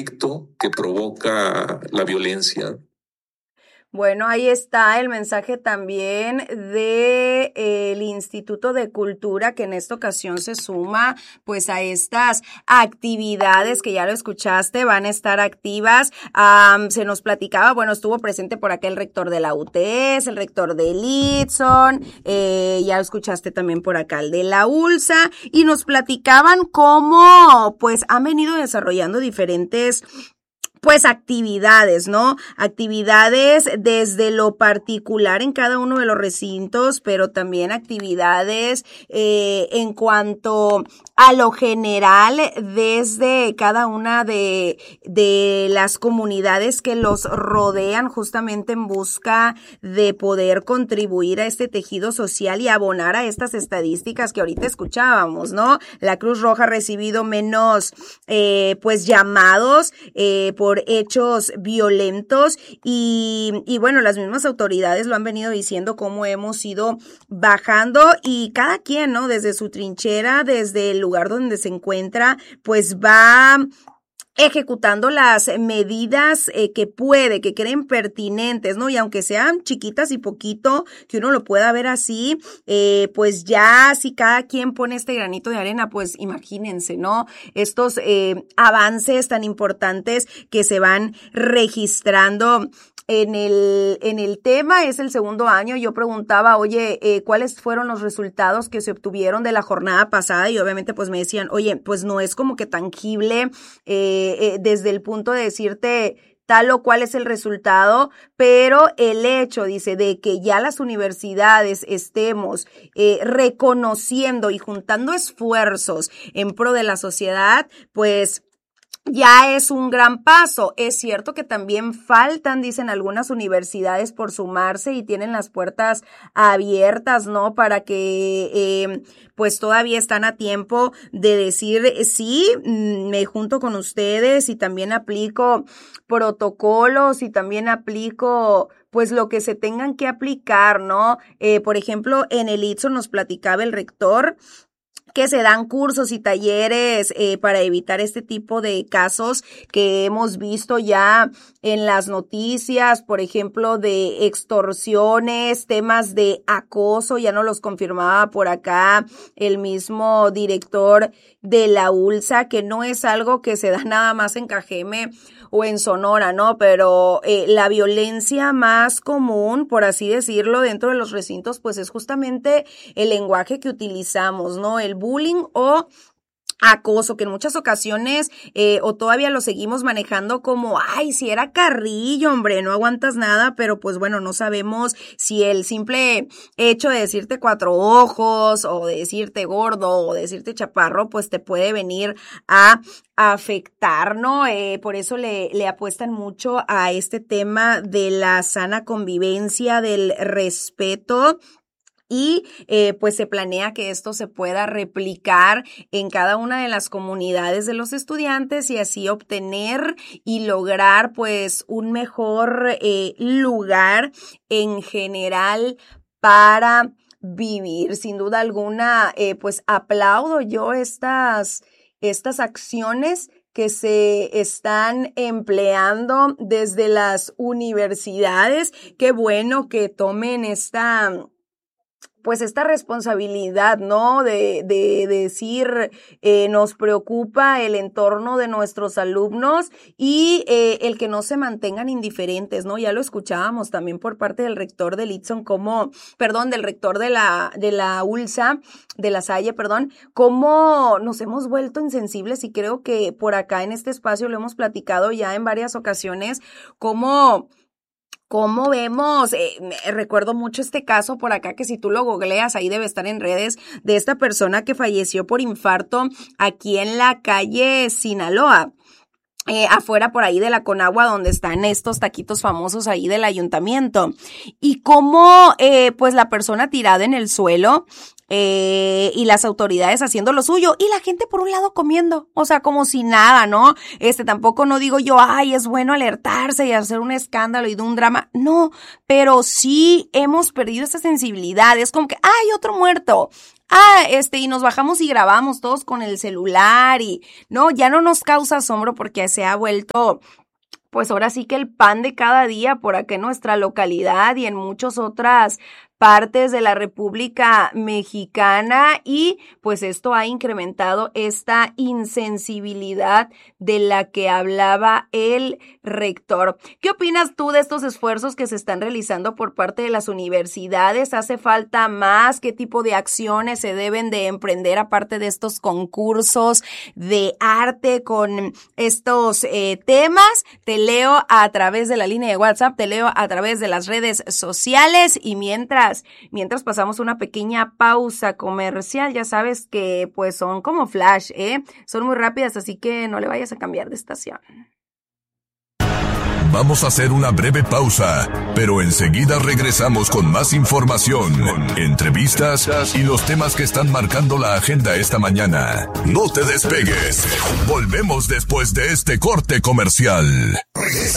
conflicto que provoca la violencia. Bueno, ahí está el mensaje también de el Instituto de Cultura, que en esta ocasión se suma pues a estas actividades que ya lo escuchaste, van a estar activas. Se nos platicaba, bueno, estuvo presente por acá el rector de la UTS, el rector de Litson, ya lo escuchaste también por acá el de la ULSA, y nos platicaban cómo pues han venido desarrollando diferentes pues actividades, ¿no? Actividades desde lo particular en cada uno de los recintos, pero también actividades en cuanto a lo general desde cada una de las comunidades que los rodean, justamente en busca de poder contribuir a este tejido social y abonar a estas estadísticas que ahorita escuchábamos, ¿no? La Cruz Roja ha recibido menos pues llamados por hechos violentos y bueno, las mismas autoridades lo han venido diciendo, cómo hemos ido bajando, y cada quien, ¿no? Desde su trinchera, desde el lugar donde se encuentra, pues va ejecutando las medidas que puede, que creen pertinentes, ¿no? Y aunque sean chiquitas y poquito, que uno lo pueda ver así, pues ya si cada quien pone este granito de arena, pues imagínense, ¿no? Estos avances tan importantes que se van registrando en el tema. Es el segundo año. Yo preguntaba, oye, ¿cuáles fueron los resultados que se obtuvieron de la jornada pasada? Y obviamente pues me decían, oye, pues no es como que tangible desde el punto de decirte tal o cual es el resultado, pero el hecho, dice, de que ya las universidades estemos reconociendo y juntando esfuerzos en pro de la sociedad, pues ya es un gran paso. Es cierto que también faltan, dicen algunas universidades, por sumarse, y tienen las puertas abiertas, ¿no? Para que, pues todavía están a tiempo de decir, sí, me junto con ustedes y también aplico protocolos y también aplico pues lo que se tengan que aplicar, ¿no? Por ejemplo, en el ITSO nos platicaba el rector que se dan cursos y talleres para evitar este tipo de casos que hemos visto ya en las noticias, por ejemplo, de extorsiones, temas de acoso, ya nos los confirmaba por acá el mismo director de la ULSA, que no es algo que se da nada más en Cajeme o en Sonora, ¿no? Pero la violencia más común, por así decirlo, dentro de los recintos, pues es justamente el lenguaje que utilizamos, ¿no? El bullying o acoso, que en muchas ocasiones o todavía lo seguimos manejando como, ay, si era carrillo, hombre, no aguantas nada, pero pues bueno, no sabemos si el simple hecho de decirte cuatro ojos o de decirte gordo o de decirte chaparro, pues te puede venir a afectar, ¿no? Por eso le apuestan mucho a este tema de la sana convivencia, del respeto. Y pues se planea que esto se pueda replicar en cada una de las comunidades de los estudiantes y así obtener y lograr pues un mejor lugar en general para vivir. Sin duda alguna, pues aplaudo yo estas acciones que se están empleando desde las universidades. Qué bueno que tomen esta responsabilidad, ¿no? De decir, nos preocupa el entorno de nuestros alumnos y el que no se mantengan indiferentes, ¿no? Ya lo escuchábamos también por parte del rector de Litson, del rector de la ULSA, de la Salle, cómo nos hemos vuelto insensibles, y creo que por acá en este espacio lo hemos platicado ya en varias ocasiones, cómo vemos, recuerdo mucho este caso por acá, que si tú lo googleas, ahí debe estar en redes, de esta persona que falleció por infarto aquí en la calle Sinaloa. Afuera por ahí de la Conagua, donde están estos taquitos famosos ahí del ayuntamiento, y cómo pues la persona tirada en el suelo y las autoridades haciendo lo suyo y la gente por un lado comiendo, o sea, como si nada, ¿no? Tampoco no digo yo, ay, es bueno alertarse y hacer un escándalo y de un drama, no, pero sí hemos perdido esa sensibilidad. Es como que, ay, otro muerto, y nos bajamos y grabamos todos con el celular y no, ya no nos causa asombro porque se ha vuelto pues ahora sí que el pan de cada día por acá en nuestra localidad y en muchas otras partes de la República Mexicana, y pues esto ha incrementado esta insensibilidad de la que hablaba el rector. ¿Qué opinas tú de estos esfuerzos que se están realizando por parte de las universidades? ¿Hace falta más? ¿Qué tipo de acciones se deben de emprender aparte de estos concursos de arte con estos temas? Te leo a través de la línea de WhatsApp, te leo a través de las redes sociales, y mientras pasamos una pequeña pausa comercial, ya sabes que pues son como flash, son muy rápidas, así que no le vayas a cambiar de estación. Vamos a hacer una breve pausa, pero enseguida regresamos con más información, entrevistas y los temas que están marcando la agenda esta mañana. No te despegues. Volvemos después de este corte comercial.